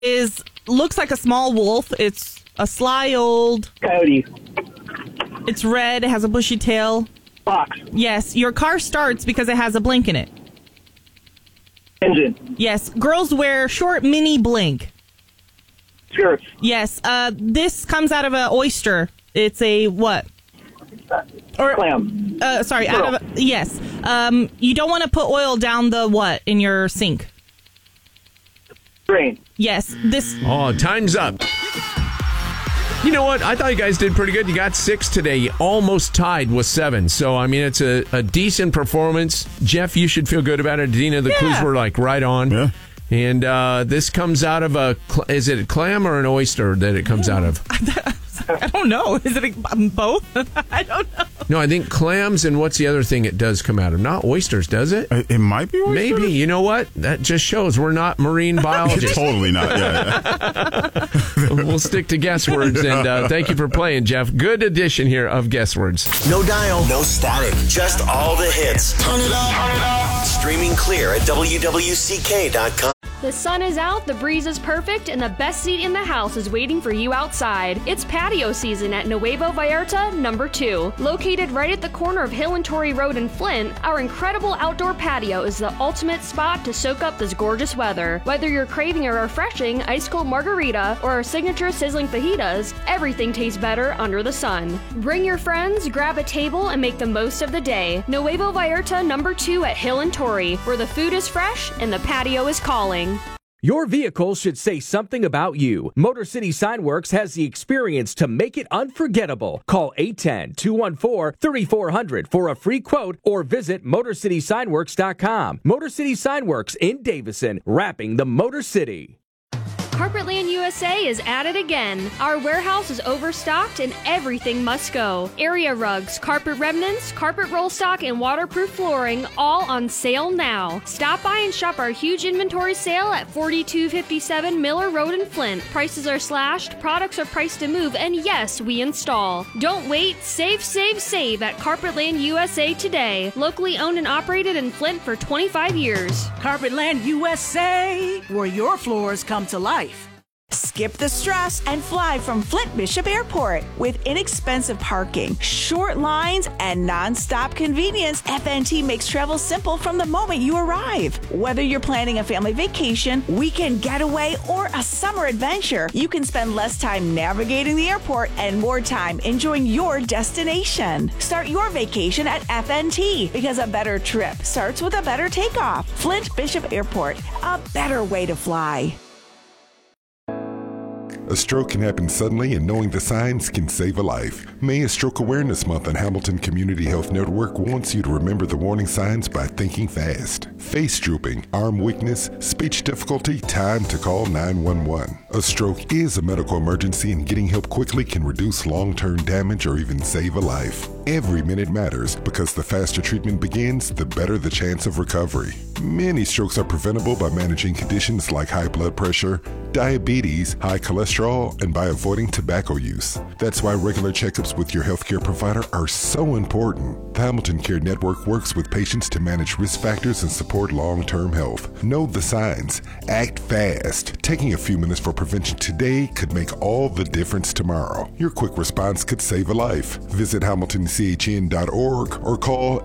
looks like a small wolf. It's a sly old Coyote. It's red. It has a bushy tail. Fox. Yes. Your car starts because it has a blink in it. Engine. Yes. Girls wear short mini blink. Skirts. Yes. This comes out of an oyster. It's a what? Clam. Sorry. Yes. You don't want to put oil down the what in your sink? Drain. Yes. This. Oh, time's up. You know what? I thought you guys did pretty good. You got 6 today. You almost tied with 7. So, I mean, it's a decent performance. Jeff, you should feel good about it. Dina, the clues were like right on. Yeah. And this comes out of is it a clam or an oyster that it comes out of? I don't know. Is it both? I don't know. No, I think clams and what's the other thing it does come out of? Not oysters, does it? It might be oysters. Maybe. You know what? That just shows we're not marine biologists. Totally not. Yeah. We'll stick to guess words, and thank you for playing, Jeff. Good addition here of guess words. No dial, no static, just all the hits. Turn it up. Streaming clear at WWCK.com. The sun is out, the breeze is perfect, and the best seat in the house is waiting for you outside. It's patio season at Nuevo Vallarta number 2. Located right at the corner of Hill and Torrey Road in Flint, our incredible outdoor patio is the ultimate spot to soak up this gorgeous weather. Whether you're craving a refreshing ice-cold margarita or our signature sizzling fajitas, everything tastes better under the sun. Bring your friends, grab a table, and make the most of the day. Nuevo Vallarta number 2 at Hill and Torrey, where the food is fresh and the patio is calling. Your vehicle should say something about you. Motor City Sign Works has the experience to make it unforgettable. Call 810-214-3400 for a free quote or visit MotorCitySignWorks.com. Motor City Sign Works in Davison, wrapping the Motor City. Carpetland USA is at it again. Our warehouse is overstocked and everything must go. Area rugs, carpet remnants, carpet roll stock, and waterproof flooring all on sale now. Stop by and shop our huge inventory sale at 4257 Miller Road in Flint. Prices are slashed, products are priced to move, and yes, we install. Don't wait, save, save, save at Carpetland USA today. Locally owned and operated in Flint for 25 years. Carpetland USA, where your floors come to life. Skip the stress and fly from Flint Bishop Airport. With inexpensive parking, short lines, and non-stop convenience, FNT makes travel simple from the moment you arrive. Whether you're planning a family vacation, weekend getaway, or a summer adventure, you can spend less time navigating the airport and more time enjoying your destination. Start your vacation at FNT because a better trip starts with a better takeoff. Flint Bishop Airport, a better way to fly. A stroke can happen suddenly, and knowing the signs can save a life. May is Stroke Awareness Month, and Hamilton Community Health Network wants you to remember the warning signs by thinking fast. Face drooping, arm weakness, speech difficulty, time to call 911. A stroke is a medical emergency, and getting help quickly can reduce long-term damage or even save a life. Every minute matters, because the faster treatment begins, the better the chance of recovery. Many strokes are preventable by managing conditions like high blood pressure, diabetes, high cholesterol, and by avoiding tobacco use. That's why regular checkups with your healthcare provider are so important. The Hamilton Care Network works with patients to manage risk factors and support long-term health. Know the signs. Act fast. Taking a few minutes for prevention today could make all the difference tomorrow. Your quick response could save a life. Visit HamiltonCHN.org or call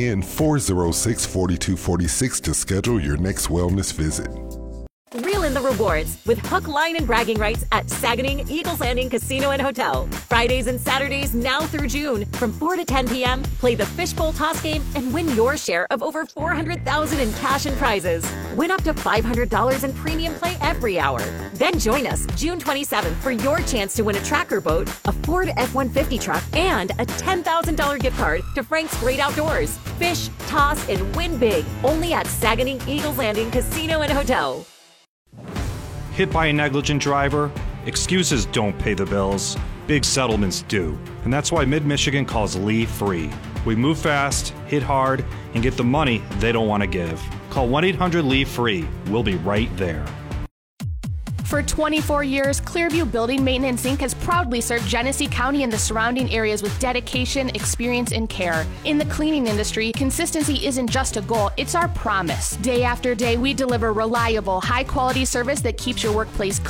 810-406-4246 to schedule your next wellness visit. Reel in the rewards with hook, line, and bragging rights at Saganing Eagles Landing Casino and Hotel. Fridays and Saturdays now through June from 4 to 10 p.m. Play the fishbowl toss game and win your share of over $400,000 in cash and prizes. Win up to $500 in premium play every hour. Then join us June 27th for your chance to win a tracker boat, a Ford F-150 truck, and a $10,000 gift card to Frank's Great Outdoors. Fish, toss, and win big only at Saganing Eagles Landing Casino and Hotel. Hit by a negligent driver? Excuses don't pay the bills. Big settlements do. And that's why Mid-Michigan calls Lee free. We move fast, hit hard, and get the money they don't want to give. Call 1-800-LEE-FREE. We'll be right there. For 24 years, Clearview Building Maintenance Inc. has proudly served Genesee County and the surrounding areas with dedication, experience, and care. In the cleaning industry, consistency isn't just a goal, it's our promise. Day after day, we deliver reliable, high-quality service that keeps your workplace